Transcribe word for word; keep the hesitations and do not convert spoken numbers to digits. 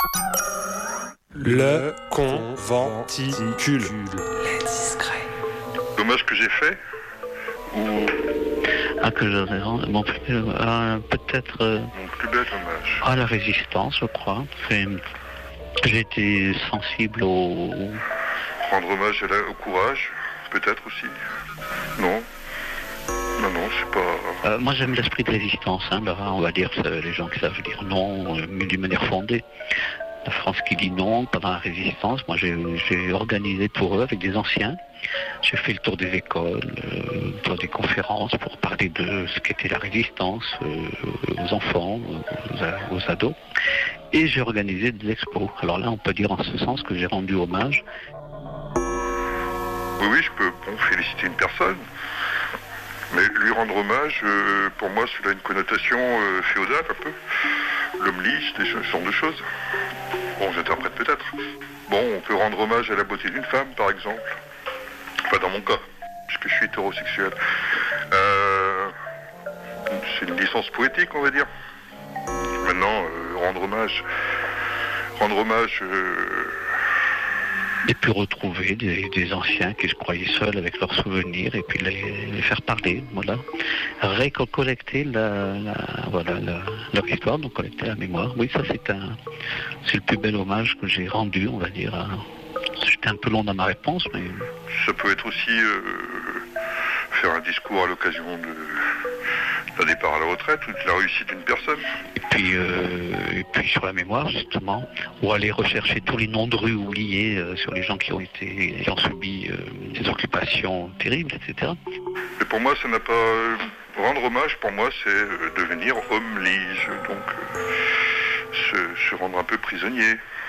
Le conventicule. Les discrets. Dommage que j'ai fait ou Ah, que j'aurais rendu. Bon, euh, peut-être. Euh, mon plus bel hommage. à la résistance, je crois. C'est- J'ai été sensible au. Rendre hommage à la- au courage, peut-être aussi. Non. Non, non, c'est pas... Euh, moi, j'aime l'esprit de résistance. Hein, là, on va dire, ça, les gens qui savent dire non, euh, mais d'une manière fondée. La France qui dit non pendant la résistance, moi j'ai, j'ai organisé pour eux avec des anciens. J'ai fait le tour des écoles, euh, le tour des conférences pour parler de ce qu'était la résistance euh, aux enfants, aux, a- aux ados. Et j'ai organisé des expos. Alors là, on peut dire en ce sens que j'ai rendu hommage. Oui, oui, je peux bon, féliciter une personne. Mais lui rendre hommage, euh, pour moi, cela a une connotation euh, féodale, un peu. L'homme lisse, des ce genre de choses. Bon, j'interprète peut-être. Bon, on peut rendre hommage à la beauté d'une femme, par exemple. Enfin, dans mon cas, puisque je suis hétérosexuel. Euh, c'est une licence poétique, on va dire. Maintenant, euh, rendre hommage... Rendre hommage... euh, Et puis retrouver des, des anciens qui se croyaient seuls avec leurs souvenirs et puis les, les faire parler, voilà. Récollecter la, la, voilà, la, leur histoire, donc collecter la mémoire. Oui, ça c'est un, c'est le plus bel hommage que j'ai rendu, on va dire. à- J'étais un peu long dans ma réponse, mais Ça peut être aussi euh, faire un discours à l'occasion de, d'un départ à la retraite ou de la réussite d'une personne. et puis euh, et puis sur la mémoire justement, ou aller rechercher tous les noms de rues oubliés euh, sur les gens qui ont été, qui ont subi euh, des occupations terribles, et cetera. Mais pour moi, ça n'a pas... euh, rendre hommage, pour moi, c'est euh, devenir homme lige, donc euh, se, se rendre un peu prisonnier.